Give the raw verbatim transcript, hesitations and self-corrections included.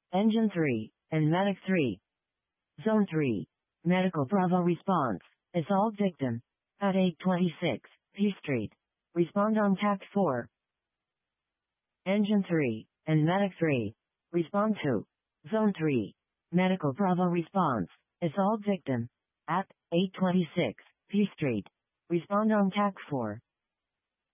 Engine three, and Medic three. Zone three. Medical Bravo response. Assault victim. At eight twenty-six, P Street. Respond on Tact four. Engine three, and Medic three. Respond to. Zone three. Medical Bravo response. Assault victim. At eight twenty-six, P Street. Respond on Tact four.